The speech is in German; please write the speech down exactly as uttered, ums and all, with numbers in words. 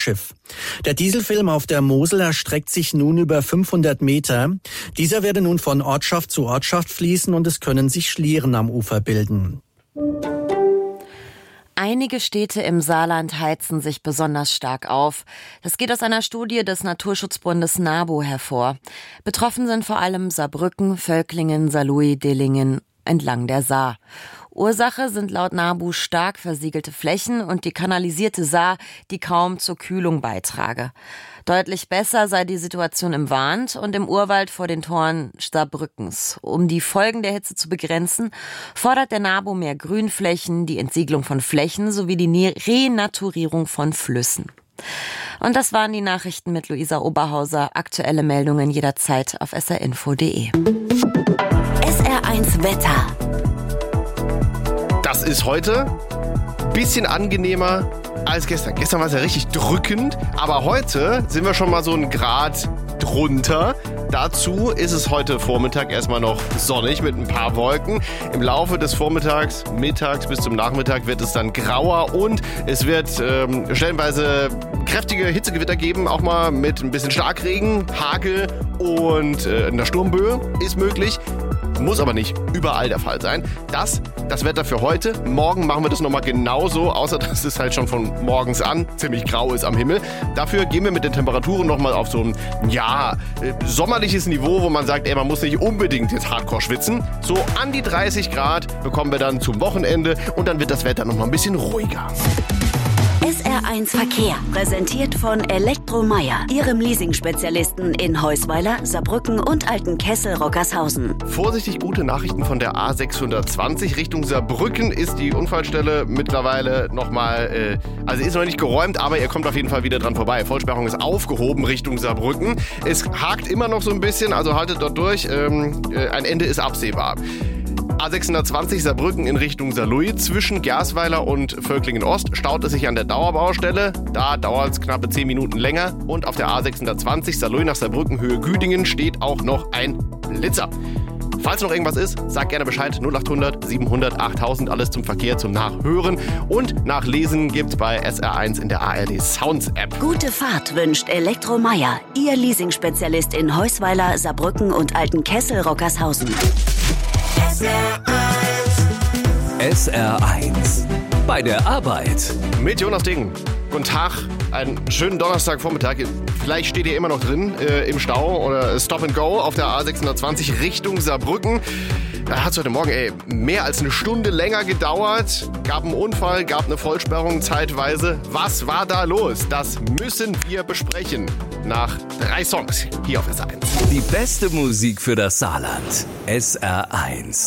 Schiff. Der Dieselfilm auf der Mosel erstreckt sich nun über fünfhundert Meter. Dieser werde nun von Ortschaft zu Ortschaft fließen und es können sich Schlieren am Ufer bilden. Einige Städte im Saarland heizen sich besonders stark auf. Das geht aus einer Studie des Naturschutzbundes NABU hervor. Betroffen sind vor allem Saarbrücken, Völklingen, Saarlouis, Dillingen entlang der Saar. Ursache sind laut NABU stark versiegelte Flächen und die kanalisierte Saar, die kaum zur Kühlung beitrage. Deutlich besser sei die Situation im Warnt und im Urwald vor den Toren Saarbrückens. Um die Folgen der Hitze zu begrenzen, fordert der NABU mehr Grünflächen, die Entsiegelung von Flächen sowie die Renaturierung von Flüssen. Und das waren die Nachrichten mit Luisa Oberhauser. Aktuelle Meldungen jederzeit auf s r info punkt d e. S R eins Wetter. Das ist heute ein bisschen angenehmer als gestern. Gestern war es ja richtig drückend, aber heute sind wir schon mal so einen Grad drunter. Dazu ist es heute Vormittag erstmal noch sonnig mit ein paar Wolken. Im Laufe des Vormittags, mittags bis zum Nachmittag wird es dann grauer und es wird ähm, stellenweise kräftige Hitzegewitter geben, auch mal mit ein bisschen Starkregen, Hagel und äh, einer Sturmböe ist möglich. Muss aber nicht überall der Fall sein. Das, das Wetter für heute. Morgen machen wir das nochmal genauso, außer dass es halt schon von morgens an ziemlich grau ist am Himmel. Dafür gehen wir mit den Temperaturen nochmal auf so ein, ja, sommerliches Niveau, wo man sagt, ey, man muss nicht unbedingt jetzt hardcore schwitzen. So an die dreißig Grad bekommen wir dann zum Wochenende und dann wird das Wetter nochmal ein bisschen ruhiger. S R eins Verkehr, präsentiert von Elektromeier, Ihrem Leasing-Spezialisten in Heusweiler, Saarbrücken und Altenkessel-Rockershausen. Vorsichtig gute Nachrichten von der A sechshundertzwanzig Richtung Saarbrücken ist die Unfallstelle mittlerweile nochmal, äh, also ist noch nicht geräumt, aber ihr kommt auf jeden Fall wieder dran vorbei. Vollsperrung ist aufgehoben Richtung Saarbrücken. Es hakt immer noch so ein bisschen, also haltet dort durch, ähm, äh, ein Ende ist absehbar. A sechshundertzwanzig Saarbrücken in Richtung Saarlouis. Zwischen Gersweiler und Völklingen-Ost staut es sich an der Dauerbaustelle. Da dauert es knappe zehn Minuten länger. Und auf der A sechshundertzwanzig Saarlouis nach Saarbrücken Höhe Güdingen steht auch noch ein Blitzer. Falls noch irgendwas ist, sag gerne Bescheid. null acht hundert siebenhundert achttausend, alles zum Verkehr, zum Nachhören. Und Nachlesen gibt's bei S R eins in der A R D Sounds App. Gute Fahrt wünscht Elektromeier, Ihr Leasing-Spezialist in Heusweiler, Saarbrücken und Altenkessel-Rockershausen. S R eins. S R eins. Bei der Arbeit. Mit Jonas Ding. Guten Tag, einen schönen Donnerstagvormittag. Vielleicht steht ihr immer noch drin äh, im Stau oder Stop and Go auf der A sechshundertzwanzig Richtung Saarbrücken. Da hat es heute Morgen ey, mehr als eine Stunde länger gedauert. Gab einen Unfall, gab eine Vollsperrung zeitweise. Was war da los? Das müssen wir besprechen. Nach drei Songs hier auf S R eins. Die beste Musik für das Saarland. S R eins.